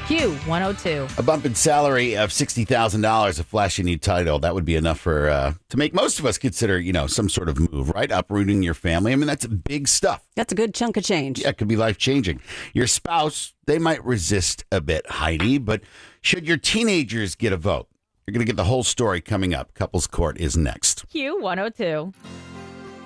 Q102. A bump in salary of $60,000, a flashy new title. That would be enough for to make most of us consider, some sort of move, right? Uprooting your family. I mean, that's big stuff. That's a good chunk of change. Yeah, it could be life-changing. Your spouse, they might resist a bit, Heidi, but should your teenagers get a vote? You're going to get the whole story coming up. Couples Court is next. Q102.